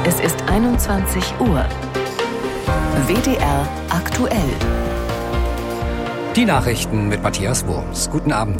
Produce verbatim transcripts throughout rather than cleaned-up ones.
Es ist einundzwanzig Uhr. W D R aktuell. Die Nachrichten mit Matthias Wurms. Guten Abend.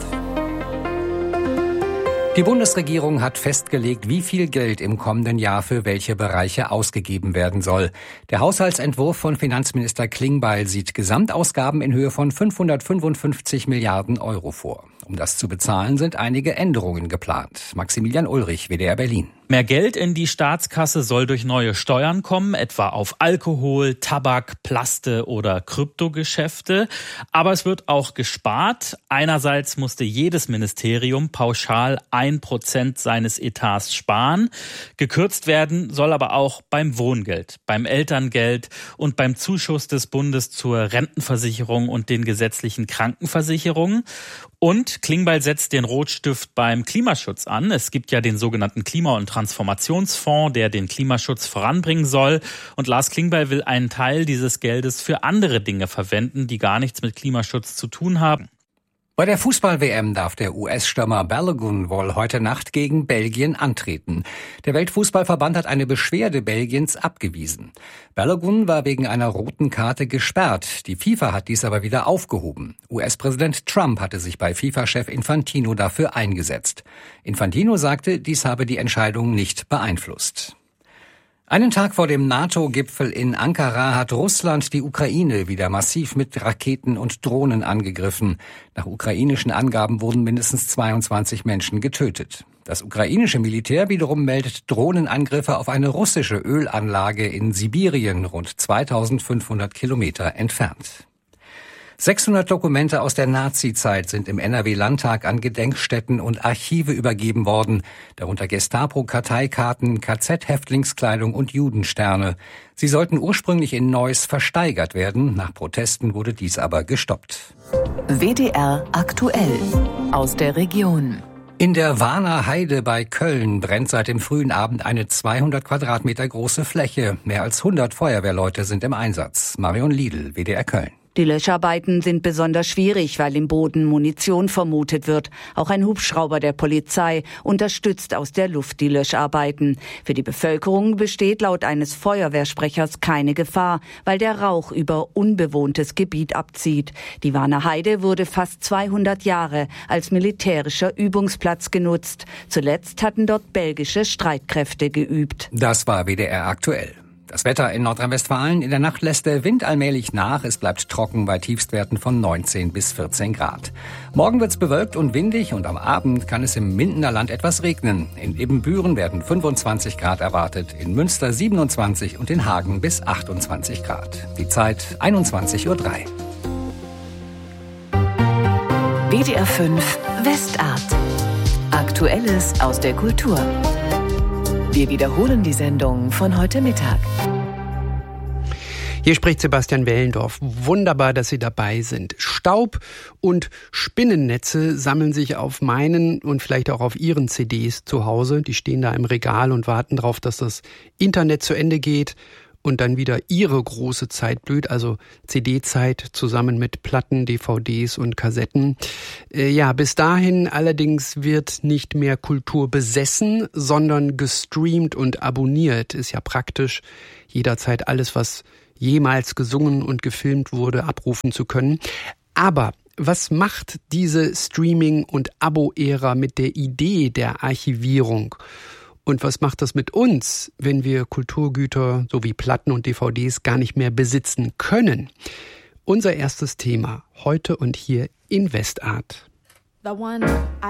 Die Bundesregierung hat festgelegt, wie viel Geld im kommenden Jahr für welche Bereiche ausgegeben werden soll. Der Haushaltsentwurf von Finanzminister Klingbeil sieht Gesamtausgaben in Höhe von fünfhundertfünfundfünfzig Milliarden Euro vor. Um das zu bezahlen, sind einige Änderungen geplant. Maximilian Ulrich, W D R Berlin. Mehr Geld in die Staatskasse soll durch neue Steuern kommen, etwa auf Alkohol, Tabak, Plaste oder Kryptogeschäfte. Aber es wird auch gespart. Einerseits musste jedes Ministerium pauschal ein Prozent seines Etats sparen. Gekürzt werden soll aber auch beim Wohngeld, beim Elterngeld und beim Zuschuss des Bundes zur Rentenversicherung und den gesetzlichen Krankenversicherungen. Und Klingbeil setzt den Rotstift beim Klimaschutz an. Es gibt ja den sogenannten Klima- und Transformationsfonds, der den Klimaschutz voranbringen soll. Und Lars Klingbeil will einen Teil dieses Geldes für andere Dinge verwenden, die gar nichts mit Klimaschutz zu tun haben. Bei der Fußball-W M darf der U S-Stürmer Balogun wohl heute Nacht gegen Belgien antreten. Der Weltfußballverband hat eine Beschwerde Belgiens abgewiesen. Balogun war wegen einer roten Karte gesperrt. Die FIFA hat dies aber wieder aufgehoben. U S-Präsident Trump hatte sich bei FIFA-Chef Infantino dafür eingesetzt. Infantino sagte, dies habe die Entscheidung nicht beeinflusst. Einen Tag vor dem NATO-Gipfel in Ankara hat Russland die Ukraine wieder massiv mit Raketen und Drohnen angegriffen. Nach ukrainischen Angaben wurden mindestens zweiundzwanzig Menschen getötet. Das ukrainische Militär wiederum meldet Drohnenangriffe auf eine russische Ölanlage in Sibirien, rund zweitausendfünfhundert Kilometer entfernt. sechshundert Dokumente aus der Nazi-Zeit sind im N R W-Landtag an Gedenkstätten und Archive übergeben worden, darunter Gestapo-Karteikarten, K Z-Häftlingskleidung und Judensterne. Sie sollten ursprünglich in Neuss versteigert werden, nach Protesten wurde dies aber gestoppt. W D R aktuell aus der Region. In der Warner Heide bei Köln brennt seit dem frühen Abend eine zweihundert Quadratmeter große Fläche. Mehr als hundert Feuerwehrleute sind im Einsatz. Marion Liedl, W D R Köln. Die Löscharbeiten sind besonders schwierig, weil im Boden Munition vermutet wird. Auch ein Hubschrauber der Polizei unterstützt aus der Luft die Löscharbeiten. Für die Bevölkerung besteht laut eines Feuerwehrsprechers keine Gefahr, weil der Rauch über unbewohntes Gebiet abzieht. Die Warner Heide wurde fast zweihundert Jahre als militärischer Übungsplatz genutzt. Zuletzt hatten dort belgische Streitkräfte geübt. Das war W D R aktuell. Das Wetter in Nordrhein-Westfalen. In der Nacht lässt der Wind allmählich nach. Es bleibt trocken bei Tiefstwerten von neunzehn bis vierzehn Grad. Morgen wird's bewölkt und windig und am Abend kann es im Mindener Land etwas regnen. In Ibbenbüren werden fünfundzwanzig Grad erwartet, in Münster siebenundzwanzig und in Hagen bis achtundzwanzig Grad. Die Zeit einundzwanzig Uhr drei. W D R fünf Westart. Aktuelles aus der Kultur. Wir wiederholen die Sendung von heute Mittag. Hier spricht Sebastian Wellendorf. Wunderbar, dass Sie dabei sind. Staub und Spinnennetze sammeln sich auf meinen und vielleicht auch auf Ihren C Ds zu Hause. Die stehen da im Regal und warten darauf, dass das Internet zu Ende geht und dann wieder Ihre große Zeit blüht, also C D-Zeit zusammen mit Platten, D V Ds und Kassetten. Äh, ja, bis dahin allerdings wird nicht mehr Kultur besessen, sondern gestreamt und abonniert. Ist ja praktisch, jederzeit alles, was jemals gesungen und gefilmt wurde, abrufen zu können. Aber was macht diese Streaming- und Abo-Ära mit der Idee der Archivierung? Und was macht das mit uns, wenn wir Kulturgüter sowie Platten und D V Ds gar nicht mehr besitzen können? Unser erstes Thema heute und hier in Westart. The one